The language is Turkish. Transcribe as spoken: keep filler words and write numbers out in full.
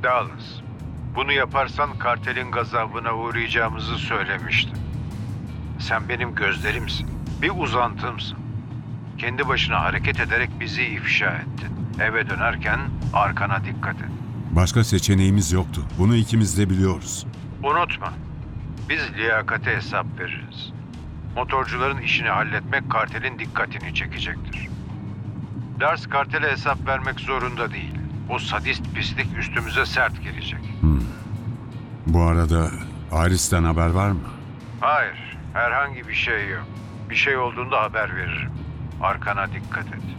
Dallas, bunu yaparsan kartelin gazabına uğrayacağımızı söylemiştim. Sen benim gözlerimsin, bir uzantımsın. Kendi başına hareket ederek bizi ifşa ettin. Eve dönerken arkana dikkat et. Başka seçeneğimiz yoktu. Bunu ikimiz de biliyoruz. Unutma, biz liyakate hesap veririz. Motorcuların işini halletmek kartelin dikkatini çekecektir. Lars kartele hesap vermek zorunda değil. O sadist pislik üstümüze sert gelecek. Bu arada Aris'ten haber var mı? Hayır, herhangi bir şey yok. Bir şey olduğunda haber veririm. Arkana dikkat et.